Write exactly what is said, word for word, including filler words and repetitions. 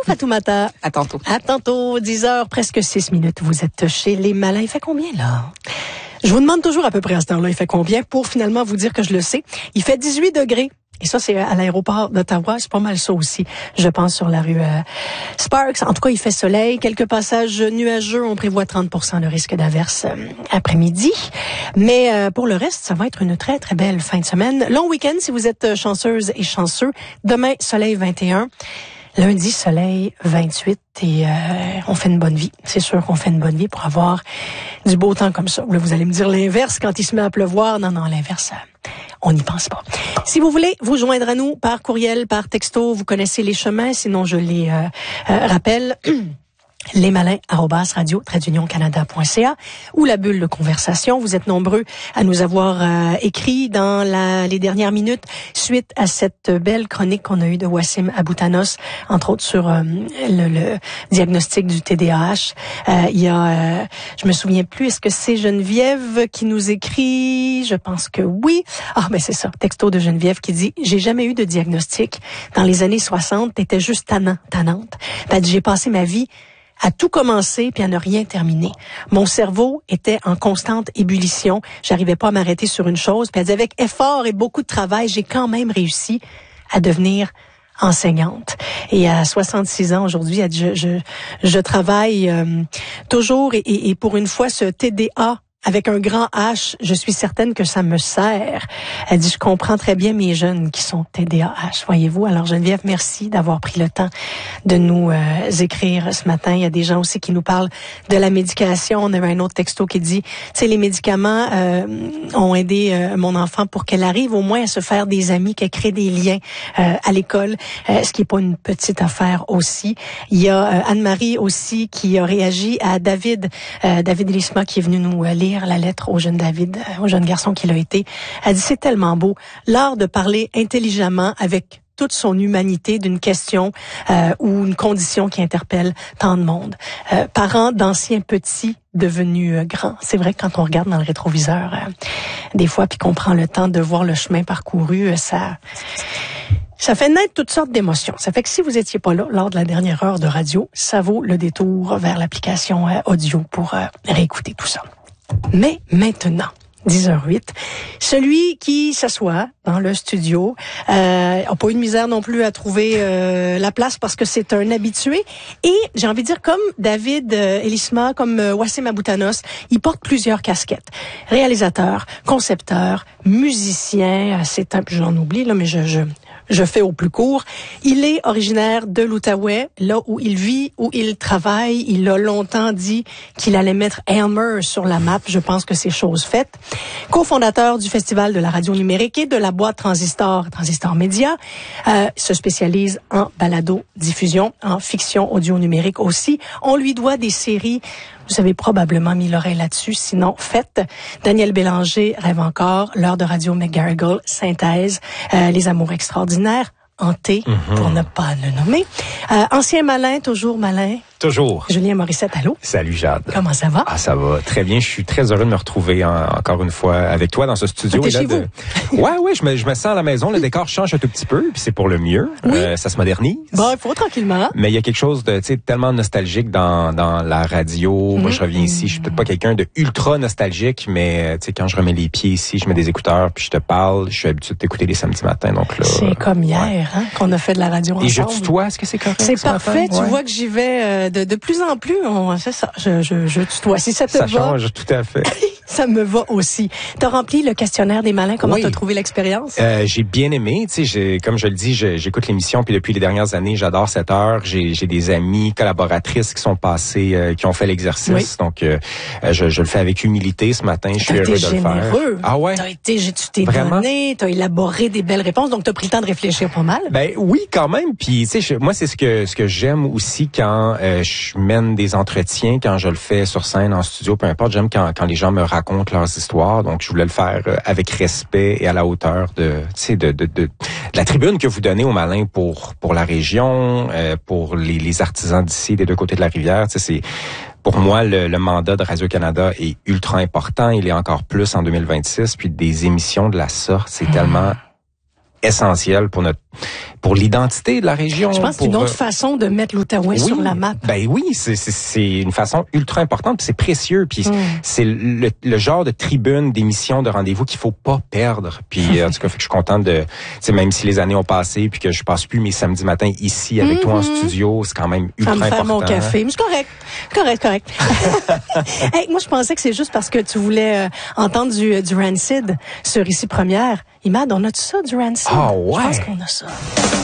Fatoumata. À tantôt. À tantôt, dix heures, presque six minutes. Vous êtes chez les malins. Il fait combien, là? Je vous demande toujours à peu près à cette heure-là, il fait combien, pour finalement vous dire que je le sais. Il fait dix-huit degrés. Et ça, c'est à l'aéroport d'Ottawa. C'est pas mal ça aussi, je pense, sur la rue euh, Sparks. En tout cas, il fait soleil. Quelques passages nuageux. On prévoit trente pour cent de risque d'averse euh, après-midi. Mais euh, pour le reste, ça va être une très, très belle fin de semaine. Long week-end, si vous êtes chanceuse et chanceux. Demain, soleil vingt et un. Lundi, soleil vingt-huit. Et euh, on fait une bonne vie. C'est sûr qu'on fait une bonne vie pour avoir du beau temps comme ça. Là, vous allez me dire l'inverse quand il se met à pleuvoir. Non, non, l'inverse, on n'y pense pas. Si vous voulez vous joindre à nous par courriel, par texto, vous connaissez les chemins. Sinon, je les euh, euh, rappelle. lesmalins arobase radio tiret union canada point c a ou la bulle de conversation. Vous êtes nombreux à nous avoir euh, écrit dans la, les dernières minutes suite à cette belle chronique qu'on a eue de Wassim Aboutanos, entre autres sur euh, le, le diagnostic du T D A H. Euh, il y a, euh, je me souviens plus, est-ce que c'est Geneviève qui nous écrit? Je pense que oui. Ah, ben c'est ça, texto de Geneviève qui dit « J'ai jamais eu de diagnostic. Dans les années soixante, t'étais juste tannant, tannante. Ben, j'ai passé ma vie à tout commencer puis à ne rien terminer. Mon cerveau était en constante ébullition. J'arrivais pas à m'arrêter sur une chose. Puis elle dit, avec effort et beaucoup de travail, j'ai quand même réussi à devenir enseignante. Et à soixante-six ans aujourd'hui, elle dit, je, je, je travaille euh, toujours et, et, et pour une fois, ce T D A avec un grand H, je suis certaine que ça me sert. Elle dit, je comprends très bien mes jeunes qui sont T D A H, voyez-vous. Alors Geneviève, merci d'avoir pris le temps de nous euh, écrire ce matin. Il y a des gens aussi qui nous parlent de la médication. On avait un autre texto qui dit, tu sais, les médicaments euh, ont aidé euh, mon enfant pour qu'elle arrive au moins à se faire des amis, qu'elle crée des liens euh, à l'école, euh, ce qui est pas une petite affaire aussi. Il y a euh, Anne-Marie aussi qui a réagi à David, euh, David Elisma qui est venu nous euh, lire la lettre au jeune David, au jeune garçon qu'il a été. Elle dit, c'est tellement beau, l'art de parler intelligemment avec toute son humanité d'une question euh, ou une condition qui interpelle tant de monde. Euh, parents d'anciens petits devenus euh, grands. C'est vrai que quand on regarde dans le rétroviseur, euh, des fois, puis qu'on prend le temps de voir le chemin parcouru, euh, ça... Ça fait naître toutes sortes d'émotions. Ça fait que si vous étiez pas là lors de la dernière heure de radio, ça vaut le détour vers l'application euh, audio pour euh, réécouter tout ça. Mais maintenant, dix heures huit, celui qui s'assoit dans le studio euh, n'a pas eu de misère non plus à trouver euh, la place parce que c'est un habitué. Et j'ai envie de dire, comme David euh, Elisma, comme euh, Wassim Aboutanos, il porte plusieurs casquettes. Réalisateur, concepteur, musicien, c'est un, j'en oublie là, mais je... je Je fais au plus court. Il est originaire de l'Outaouais, là où il vit, où il travaille. Il a longtemps dit qu'il allait mettre Aylmer sur la map. Je pense que c'est chose faite. Cofondateur du Festival de la radio numérique et de la boîte Transistor, Transistor Média. Euh, se spécialise en balado-diffusion, en fiction audio numérique aussi. On lui doit des séries. Vous avez probablement mis l'oreille là-dessus, sinon faites. Daniel Bélanger, Rêve encore, L'heure de radio McGarrigle, Synthèse, euh, Les amours extraordinaires, Hanté, mm-hmm. pour ne pas le nommer. Euh, ancien malin, toujours malin. Toujours. Julien Morissette, allô? Salut Jade. Comment ça va? Ah, ça va très bien. Je suis très heureux de me retrouver en, encore une fois avec toi dans ce studio. T'es et là, chez de... vous? Ouais, ouais, je me, je me sens à la maison. Le décor change un tout petit peu, puis c'est pour le mieux. Oui. Euh, ça se modernise. Bon, il faut tranquillement. Mais il y a quelque chose de, tu sais, tellement nostalgique dans, dans la radio. Mm-hmm. Moi, je reviens ici. Je suis peut-être pas quelqu'un de ultra nostalgique, mais tu sais, quand je remets les pieds ici, je mets des écouteurs, puis je te parle. Je suis habitué de t'écouter les samedis matins, donc là. C'est comme hier, ouais. hein, qu'on a fait de la radio ensemble. Et je tutoie, est-ce que c'est correct? C'est parfait. Matin? Tu ouais. vois que j'y vais euh, de, de plus en plus. On, c'est ça. Je, je, je tutoie. Si ça te ça va. Ça change, tout à fait. Ça me va aussi. T'as rempli le questionnaire des malins. Comment oui. t'as trouvé l'expérience? Euh, j'ai bien aimé. Tu sais, j'ai, comme je le dis, je, j'écoute l'émission, puis depuis les dernières années, j'adore cette heure. J'ai, j'ai des amis, collaboratrices qui sont passées, euh, qui ont fait l'exercice. Oui. Donc, euh, je, je le fais avec humilité ce matin. Je suis heureux de généreux. le faire. Ah ouais? T'as été, tu t'es Vraiment? donné, t'as élaboré des belles réponses, donc t'as pris le temps de réfléchir pas mal. Ben oui, quand même. Puis, tu sais, moi, c'est ce que ce que j'aime aussi quand euh, je mène des entretiens, quand je le fais sur scène, en studio, peu importe. J'aime quand, quand les gens me racontent leurs histoires. Donc, je voulais le faire avec respect et à la hauteur de, tu sais, de, de, de, de la tribune que vous donnez aux malins pour pour la région, euh, pour les, les artisans d'ici, des deux côtés de la rivière. Tu sais, c'est pour moi, le, le mandat de Radio-Canada est ultra important. Il est encore plus en deux mille vingt-six. Puis des émissions de la sorte, c'est mmh. tellement essentiel pour notre pour l'identité de la région. Je pense que c'est une pour, autre façon de mettre l'Outaouais oui, sur la map. Ben oui, c'est c'est c'est une façon ultra importante, puis c'est précieux, puis mm. c'est le, le genre de tribune, d'émission, de rendez-vous qu'il faut pas perdre. Puis en tout cas, fait que je suis contente de, tu sais, même si les années ont passé, puis que je passe plus mes samedis matins ici avec mm-hmm. toi en studio, c'est quand même ultra important. À me faire mon café, mais c'est correct, correct, correct. Hey, moi je pensais que c'est juste parce que tu voulais euh, entendre du du Rancid sur Ici Première. Imad, on a-tu ça du Rancid? Ah ouais. Je pense qu'on a ça.